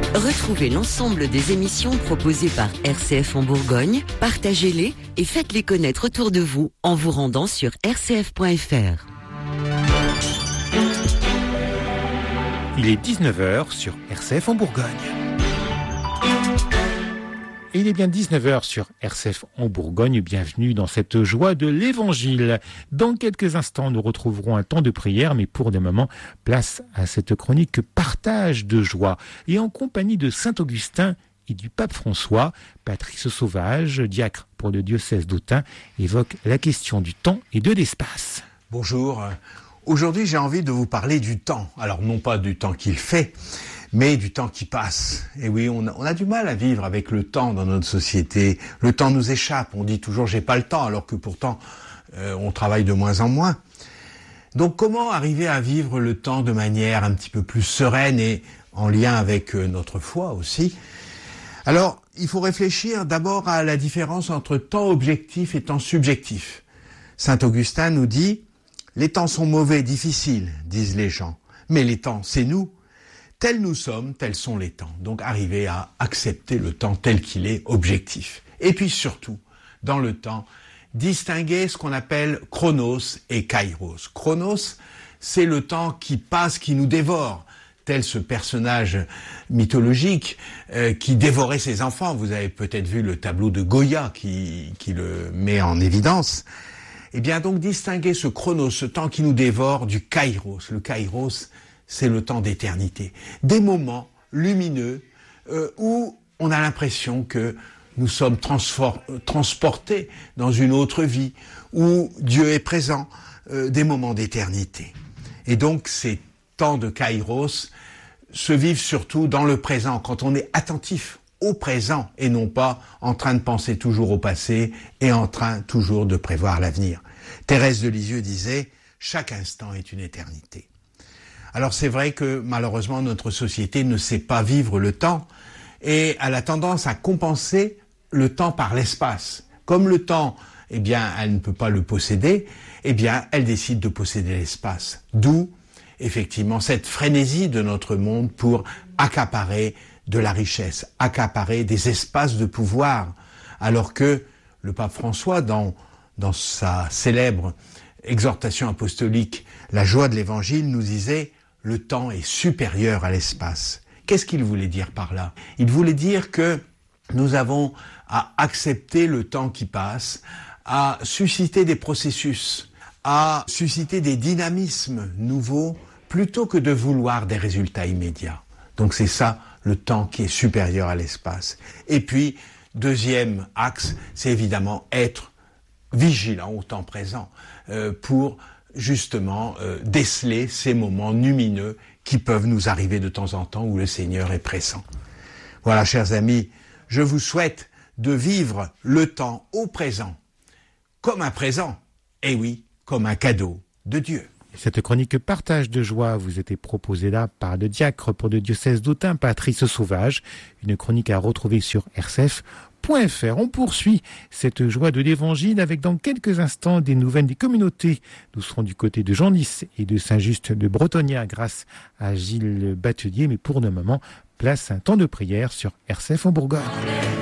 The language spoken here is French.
Retrouvez l'ensemble des émissions proposées par RCF en Bourgogne, partagez-les et faites-les connaître autour de vous en vous rendant sur rcf.fr. Il est 19h sur RCF en Bourgogne. Et il est bien 19h sur RCF en Bourgogne. Bienvenue dans cette joie de l'Évangile. Dans quelques instants, nous retrouverons un temps de prière, mais pour le moment, place à cette chronique partage de joie. Et en compagnie de Saint-Augustin et du pape François, Patrice Sauvage, diacre pour le diocèse d'Autun, évoque la question du temps et de l'espace. Bonjour. Aujourd'hui, j'ai envie de vous parler du temps. Alors, non pas du temps qu'il fait, mais du temps qui passe. Et oui, on a du mal à vivre avec le temps dans notre société. Le temps nous échappe. On dit toujours « j'ai pas le temps », alors que pourtant, on travaille de moins en moins. Donc, comment arriver à vivre le temps de manière un petit peu plus sereine et en lien avec notre foi aussi ? Alors, il faut réfléchir d'abord à la différence entre temps objectif et temps subjectif. Saint Augustin nous dit « Les temps sont mauvais, difficiles, disent les gens. Mais les temps, c'est nous. Tels nous sommes, tels sont les temps. » Donc arriver à accepter le temps tel qu'il est, objectif. Et puis surtout, dans le temps, distinguer ce qu'on appelle chronos et kairos. Chronos, c'est le temps qui passe, qui nous dévore. Tel ce personnage mythologique qui dévorait ses enfants. Vous avez peut-être vu le tableau de Goya qui le met en évidence. Eh bien donc distinguer ce chronos, ce temps qui nous dévore, du kairos. Le kairos, c'est le temps d'éternité. Des moments lumineux où on a l'impression que nous sommes transportés dans une autre vie, où Dieu est présent, des moments d'éternité. Et donc ces temps de kairos se vivent surtout dans le présent, quand on est attentif au présent et non pas en train de penser toujours au passé et en train toujours de prévoir l'avenir. Thérèse de Lisieux disait « Chaque instant est une éternité ». Alors c'est vrai que malheureusement notre société ne sait pas vivre le temps et elle a tendance à compenser le temps par l'espace. Comme le temps, eh bien, elle ne peut pas le posséder, eh bien, elle décide de posséder l'espace. D'où, effectivement, cette frénésie de notre monde pour accaparer de la richesse, accaparer des espaces de pouvoir, alors que le pape François, dans sa célèbre exhortation apostolique, la joie de l'Évangile, nous disait « le temps est supérieur à l'espace ». Qu'est-ce qu'il voulait dire par là ? Il voulait dire que nous avons à accepter le temps qui passe, à susciter des processus, à susciter des dynamismes nouveaux, plutôt que de vouloir des résultats immédiats. Donc c'est ça, le temps qui est supérieur à l'espace. Et puis, deuxième axe, c'est évidemment être vigilant au temps présent pour justement déceler ces moments lumineux qui peuvent nous arriver de temps en temps où le Seigneur est pressant. Voilà, chers amis, je vous souhaite de vivre le temps au présent comme un présent, et oui, comme un cadeau de Dieu. Cette chronique partage de joie vous était proposée là par le diacre pour le diocèse d'Autun, Patrice Sauvage. Une chronique à retrouver sur rcf.fr. On poursuit cette joie de l'Évangile avec dans quelques instants des nouvelles des communautés. Nous serons du côté de Genlis et de Saint-Just de Bretonnia grâce à Gilles Batelier. Mais pour le moment, place à un temps de prière sur RCF en Bourgogne.